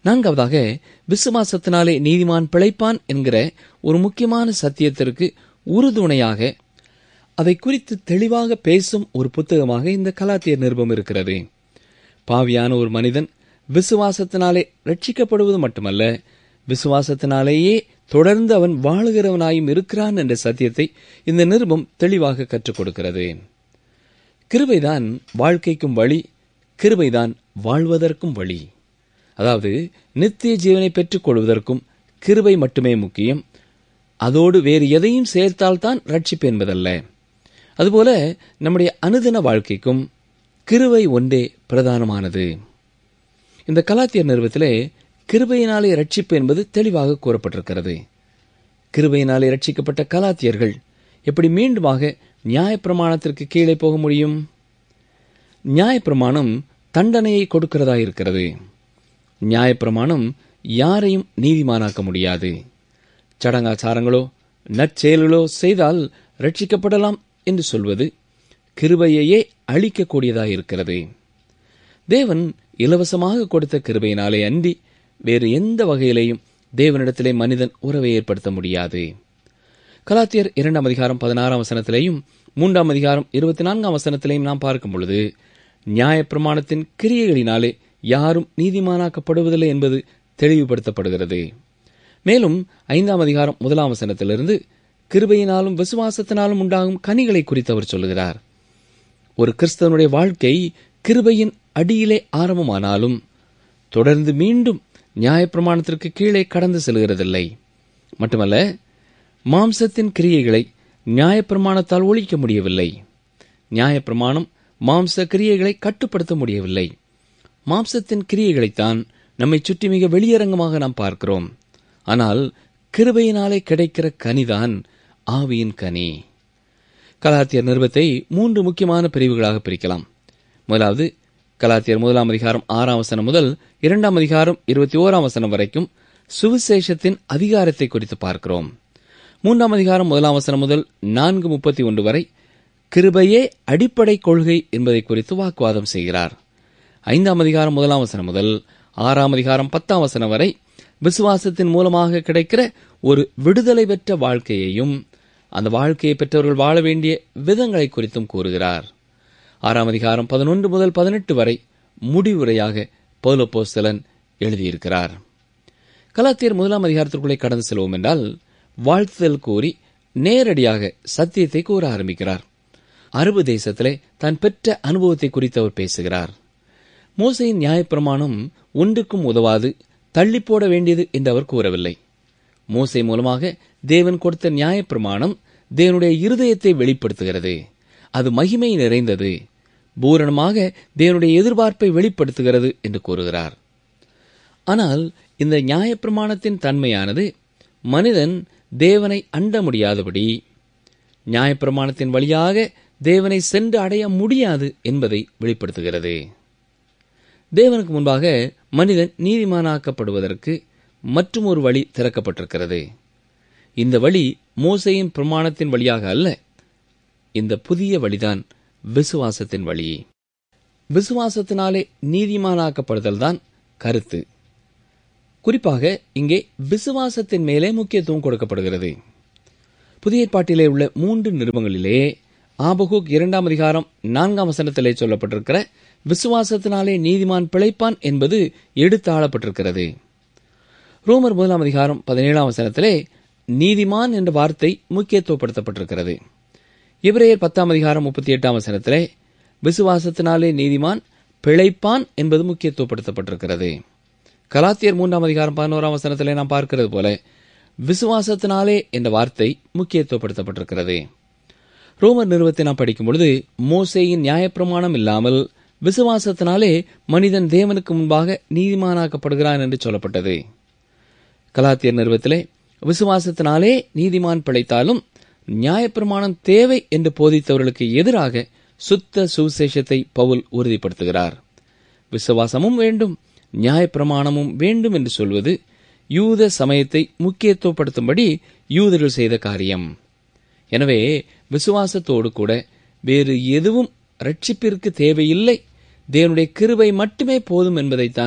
நான்காவதாக, விசுவாசத்தினாலே நீதிமான் பிழைப்பான் என்கிற ஒரு முக்கியமான சத்தியத்திற்கு உறுதுணையாக அதை குறித்து தெளிவாக பேசும் ஒரு புத்தகமாக இந்த கலாத்தியர் நிருபம் இருக்கிறது. பாவியான ஒரு மனிதன் விசுவாசத்தினாலே ரட்சிக்கப்படுவது மட்டுமல்ல, விசுவாசத்தினாலேயே தொடர்ந்து அவன் வாழுகிறவனாயும் இருக்கிறான் என்ற சத்தியத்தை இந்த நிருபம் தெளிவாக கற்றுக் கொடுக்கிறது. கிருபைதான் வாழ்க்கைக்கும் வழி, கிருபைதான் வாழ்வதற்கும் வழி. அதாவது நித்திய ஜீவனை பெற்றுக் கொள்வதற்கும் கிருபை மட்டுமே முக்கியம். அதோடு வேறு எதையும் சேர்த்தால்தான் ரட்சிப்பு என்பதல்ல. அதுபோல நம்முடைய அனுதின வாழ்க்கைக்கும் கிருபை ஒன்றே பிரதானமானது. இந்த கலாத்தியர் நிருபத்திலே கிருபையினாலே ரட்சிப்பு என்பது தெளிவாக கூறப்பட்டிருக்கிறது. கிருபையினாலே ரட்சிக்கப்பட்ட கலாத்தியர்கள் எப்படி மீண்டுமாக நியாயப்பிரமாணத்திற்கு கீழே போக முடியும்? நியாயப்பிரமாணம் தண்டனையை கொடுக்கிறதா இருக்கிறது. நியாயப்பிரமாணம் யாரையும் நீதிமானாக்க முடியாது. சடங்காச்சாரங்களோ நற்செயல்களோ செய்தால் ரட்சிக்கப்படலாம் என்று சொல்வது கிருபையையே அழிக்கக்கூடியதாயிருக்கிறது. தேவன் இலவசமாக கொடுத்த கிருபையினாலே அன்றி வேறு எந்த வகையிலேயும் தேவனிடத்திலே மனிதன் உறவை ஏற்படுத்த முடியாது. கலாத்தியர் 2 அதிகாரம் 16 3 அதிகாரம் 24 நாம் பார்க்கும் பொழுது நியாயப்பிரமாணத்தின் கிரியைகளினாலே யாரும் நீதிமானாக்கப்படுவதில்லை என்பது தெளிவுபடுத்தப்படுகிறது. மேலும் 5 அதிகாரம் 1 கிருபையினாலும் விசுவாசத்தினாலும் உண்டாகும் கனிகளை குறித்து அவர் சொல்லுகிறார். ஒரு கிறிஸ்தவனுடைய வாழ்க்கை கிருபையின் அடியிலே ஆரம்பமானாலும் தொடர்ந்து மீண்டும் நியாயப்பிரமாணத்திற்கு கீழே கடந்து செல்கிறதில்லை. மட்டுமல்ல, மாம்சத்தின் கிரியைகளை நியாயப்பிரமாணத்தால் ஒழிக்க முடியவில்லை. நியாயப்பிரமாணம் மாம்ச கிரியைகளை கட்டுப்படுத்த முடியவில்லை. மாம்சத்தின் கிரியைகளைத்தான் நம்மை சுற்றி மிக வெளியரங்கமாக நாம் பார்க்கிறோம். ஆனால் கிருபையினாலே கிடைக்கிற கனிதான் ஆவியின் கனி. கலாத்தியர் நிருபத்தை 3 முக்கியமான பிரிவுகளாக பிரிக்கலாம். முதலாவது, கலாத்தியர் 1 அதிகாரம் 6 முதல் 2 அதிகாரம் 21 வரைக்கும் சுவிசேஷத்தின் அதிகாரத்தை குறித்து பார்க்கிறோம். 3 அதிகாரம் 1 முதல் 4:31 வரை கிருபையே அடிப்படை கொள்கை என்பதை குறித்து வாக்குவாதம் செய்கிறார். 5 அதிகாரம் 1 முதல் 6 அதிகாரம் 10 வரை விசுவாசத்தின் மூலமாக கிடைக்கிற ஒரு விடுதலை பெற்ற வாழ்க்கையையும் அந்த வாழ்க்கையை பெற்றவர்கள் வாழ வேண்டிய விதங்களை குறித்தும் கூறுகிறார். 6 அதிகாரம் 11 முதல் 18 வரை முடிவுரையாக பவுல் அப்போஸ்தலன் எழுதியிருக்கிறார். கலாத்தியர் 1 அதிகாரத்திற்குள்ளே கடந்து செல்வோம் என்றால், வாழ்த்துதல் கூறி நேரடியாக சத்தியத்தை கூற ஆரம்பிக்கிறார். அரபு தேசத்திலே தான் பெற்ற அனுபவத்தை குறித்து அவர் பேசுகிறார். மோசேயின் நியாயப்பிரமாணம் ஒன்றுக்கும் உதவாது, தள்ளி போட வேண்டியது என்று அவர் கூறவில்லை. மோசே மூலமாக தேவன் கொடுத்த நியாயப்பிரமாணம் தேவனுடைய இருதயத்தை வெளிப்படுத்துகிறது. அது மகிமை நிறைந்தது, பூரணமாக தேவனுடைய எதிர்பார்ப்பை வெளிப்படுத்துகிறது என்று கூறுகிறார். ஆனால் இந்த நியாயப்பிரமாணத்தின் தன்மையானது மனிதன் தேவனை அண்ட முடியாதபடி, நியாயப்பிரமாணத்தின் வழியாக தேவனை சென்று அடைய முடியாது என்பதை வெளிப்படுத்துகிறது. தேவனுக்கு முன்பாக மனிதன் நீதிமானாக்கப்படுவதற்கு மற்றும் ஒரு வழி திறக்கப்பட்டிருக்கிறது. இந்த வழி மோசேயின் பிரமாணத்தின் வழியாக அல்ல. இந்த புதிய வழிதான் விசுவாசத்தின் வழி. விசுவாசத்தினாலே நீதிமானாக்கப்படுதல் தான் கருத்து. குறிப்பாக இங்கே விசுவாசத்தின் மேலே முக்கியத்துவம் கொடுக்கப்படுகிறது. புதிய ஏற்பாட்டிலே உள்ள 3 நிருபங்களிலே ஆபகுக் 2 அதிகாரம் 4 சொல்லப்பட்டிருக்கிற விசுவாசத்தினாலே நீதிமான் பிழைப்பான் என்பது எடுத்தாளப்பட்டிருக்கிறது. ரோமர் 1 அதிகாரம் 17 நீதிமான் என்ற வார்த்தை முக்கியத்துவப்படுத்தப்பட்டிருக்கிறது. எபிரேயர் 10 அதிகாரம் 38 விசுவாசத்தினாலே நீதிமான் பிழைப்பான் என்பது முக்கியத்துவப்படுத்தப்பட்டிருக்கிறது. கலாத்தியர் 3 அதிகாரம் 11 நாம் பார்க்கிறது போல விசுவாசத்தினாலே என்ற வார்த்தை முக்கியத்துவப்படுத்தப்பட்டிருக்கிறது. ரோமர் நிருபத்தை நாம் படிக்கும் பொழுது மோசேயின் நியாயப்பிரமாணம் இல்லாமல் விசுவாசத்தினாலே மனிதன் தேவனுக்கு முன்பாக நீதிமானாக்கப்படுகிறான் என்று சொல்லப்பட்டது. கலாத்தியர் நிருபத்திலே விசுவாசத்தினாலே நீதிமான் பிழைத்தாலும் நியாயப்பிரமாணம் தேவை என்று போதித்தவர்களுக்கு எதிராக சுத்த சுவிசேஷத்தை பவுல் உறுதிப்படுத்துகிறார். விசுவாசமும் வேண்டும், நியாயப்பிரமாணமும் வேண்டும் என்று சொல்வது யூத சமயத்தை முக்கியத்துவப்படுத்தும்படி யூதர்கள் செய்த காரியம். எனவே விசுவாசத்தோடு கூட வேறு எதுவும் ரட்சிப்பிற்கு தேவையில்லை, தேவனுடைய கிருபை மட்டுமே போதும் என்பதைத்தான்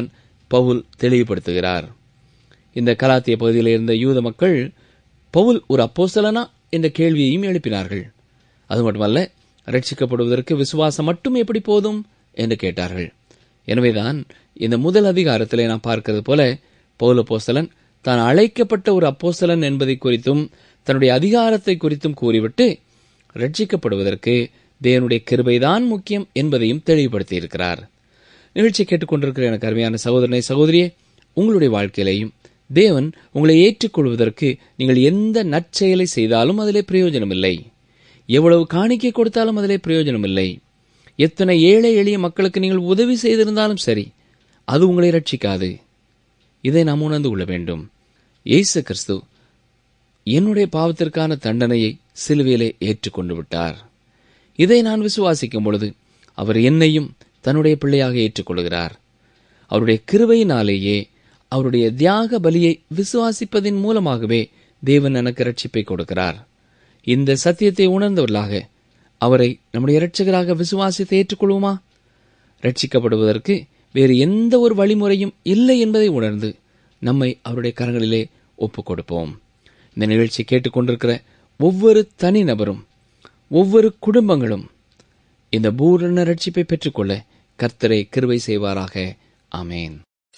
பவுல் தெளிவுபடுத்துகிறார். இந்த கலாத்திய பகுதியில் இருந்த யூத மக்கள் பவுல் ஒரு அப்போஸ்தலனா என்ற கேள்வியையும் எழுப்பினார்கள். அது மட்டுமல்ல, ரட்சிக்கப்படுவதற்கு விசுவாசம் மட்டும் எப்படி போதும் என்று கேட்டார்கள். எனவேதான் இந்த முதல் அதிகாரத்திலே நாம் பார்க்கிறது போல பவுல் அப்போஸ்தலன் தான் அழைக்கப்பட்ட ஒரு அப்போஸ்தலன் என்பதை குறித்தும் தன்னுடைய அதிகாரத்தை குறித்தும் கூறிவிட்டு ரட்சிக்கப்படுவதற்கு தேவனுடைய கிருபைதான் முக்கியம் என்பதையும் தெளிவுபடுத்தியிருக்கிறார். நிகழ்ச்சி கேட்டுக்கொண்டிருக்கிற எனக்கு அருமையான சகோதரனை சகோதரியே, உங்களுடைய வாழ்க்கையிலேயும் தேவன் உங்களை ஏற்றுக்கொள்வதற்கு நீங்கள் எந்த நற்செயலை செய்தாலும் அதிலே பிரயோஜனமில்லை. எவ்வளவு காணிக்கை கொடுத்தாலும் அதிலே பிரயோஜனமில்லை. எத்தனை ஏழை எளிய மக்களுக்கு நீங்கள் உதவி செய்திருந்தாலும் சரி, அது உங்களை ரட்சிக்காது. இதை நாம் உணர்ந்து கொள்ள வேண்டும். இயேசு கிறிஸ்து என்னுடைய பாவத்திற்கான தண்டனையை சிலுவையிலே ஏற்றுக்கொண்டு விட்டார். இதை நான் விசுவாசிக்கும் பொழுது அவர் என்னையும் தன்னுடைய பிள்ளையாக ஏற்றுக்கொள்கிறார். அவருடைய கிருபையினாலேயே, அவருடைய தியாக பலியை விசுவாசிப்பதின் மூலமாகவே தேவன் எனக்கு ரட்சிப்பை கொடுக்கிறார். இந்த சத்தியத்தை உணர்ந்தவர்களாக அவரை நம்முடைய இரட்சகராக விசுவாசித்து ஏற்றுக்கொள்வோமா? ரட்சிக்கப்படுவதற்கு வேறு எந்த ஒரு வழிமுறையும் இல்லை என்பதை உணர்ந்து நம்மை அவருடைய கரங்களிலே ஒப்புக் கொடுப்போம். இந்த நிகழ்ச்சி கேட்டுக்கொண்டிருக்கிற ஒவ்வொரு தனிநபரும், ஒவ்வொரு குடும்பங்களும் இந்த பூரண ரட்சிப்பை பெற்றுக்கொள்ள கர்த்தரை கிருபை செய்வாராக. ஆமேன்.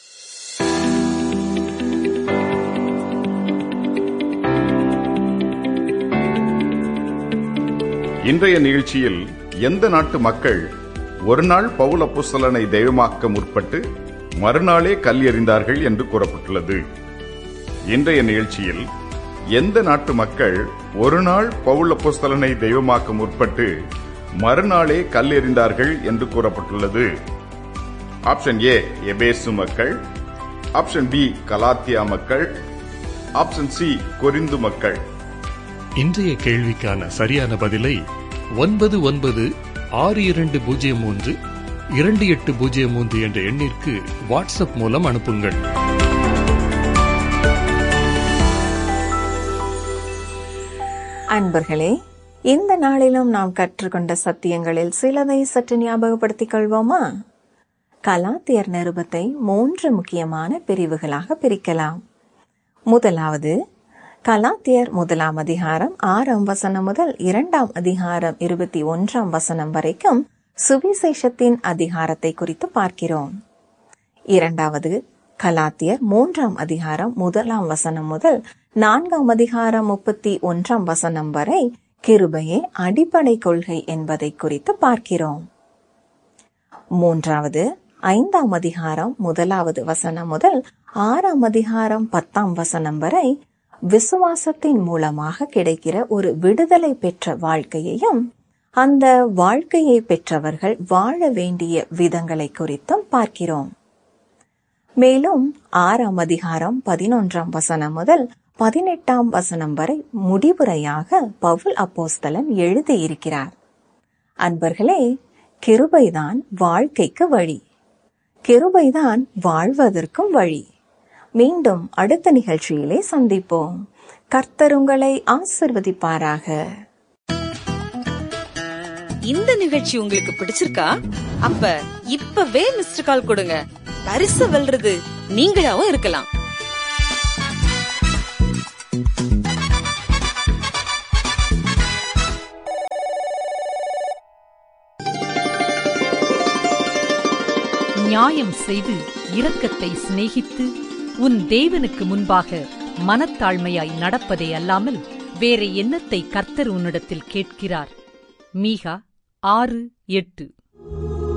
இன்றைய நிகழ்ச்சியில் எந்த நாட்டு மக்கள் ஒரு நாள் பவுல் அப்போஸ்தலனை தெய்வமாக்க முற்பட்டு மறுநாளே கல் எறிந்தார்கள் என்று கூறப்பட்டுள்ளது. இன்றைய நிகழ்ச்சியில் எந்த நாட்டு மக்கள் ஒரு நாள் பவுல் அப்போஸ்தலனை தெய்வமாக்க முற்பட்டு மறுநாளே கல் எறிந்தார்கள் என்று கூறப்பட்டுள்ளது. ஆப்ஷன் ஏ எபேசு மக்கள், ஆப்ஷன் பி கலாத்தியா மக்கள், ஆப்ஷன் சி கொரிந்து மக்கள். இன்றைய கேள்விக்கான சரியான பதிலை 9962032803 என்ற எண்ணிற்கு வாட்ஸ்அப் மூலம் அனுப்புங்கள். அன்பர்களே, இந்த நாளிலும் நாம் கற்றுக்கொண்ட சத்தியங்களில் சிலதை சற்று ஞாபகப்படுத்திக் கொள்வோமா? கலாத்தியர் நிருபத்தை 3 முக்கியமான பிரிவுகளாக பிரிக்கலாம். முதலாவது, கலாத்தியர் 1 அதிகாரம் 6 வசனம் முதல் 2 அதிகாரம் 21 வரைக்கும் சுவிசேஷத்தின் அதிகாரத்தை குறித்து பார்க்கிறோம். இரண்டாவது, கலாத்தியர் 3 அதிகாரம் 1 வசனம் முதல் 4 அதிகாரம் 31 வரை கிருபையே அடிப்படை கொள்கை என்பதை குறித்து பார்க்கிறோம். மூன்றாவது, 5 அதிகாரம் 1 வசனம் முதல் 6 அதிகாரம் 10 வரை விசுவாசத்தின் மூலமாக கிடைக்கிற ஒரு விடுதலை பெற்ற வாழ்க்கையையும் அந்த வாழ்க்கையை பெற்றவர்கள் வாழ வேண்டிய விதங்களை குறித்தும் பார்க்கிறோம். மேலும் 6 அதிகாரம் 11 வசனம் முதல் 18 வசனம் வரை முடிவுரையாக பவுல் அப்போஸ்தலன் எழுதியிருக்கிறார். அன்பர்களே, கிருபைதான் வாழ்க்கைக்கு வழி, கிருபைதான் வாழ்வதற்கும் வழி. மீண்டும் அடுத்த நிகழ்ச்சியிலே சந்திப்போம். கர்த்தர் உங்களை ஆசீர்வதிப்பாராக. இந்த நிகழ்ச்சி உங்களுக்கு பிடிச்சிருக்கா? அப்ப இப்பவே மிஸ்டர் கால் கொடுங்க. பரிசு வெல்றது நீங்களாவும் இருக்கலாம். நியாயம் செய்து இரக்கத்தை சிநேகித்து உன் தேவனுக்கு முன்பாக மனத்தாழ்மையாய் நடப்பதே அல்லாமல் வேற என்னத்தை கர்த்தர் உன்னிடத்தில் கேட்கிறார்? மீகா 6:8.